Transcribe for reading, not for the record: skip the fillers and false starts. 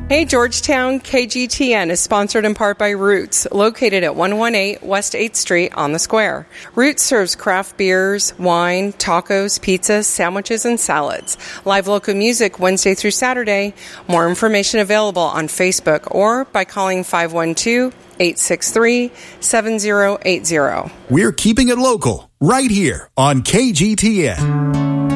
Hey Georgetown, KGTN is sponsored in part by Roots, located at 118 West 8th Street on the Square. Roots serves craft beers, wine, tacos, pizzas, sandwiches, and salads. Live local music Wednesday through Saturday. More information available on Facebook or by calling 512-863-7080. We're keeping it local right here on KGTN.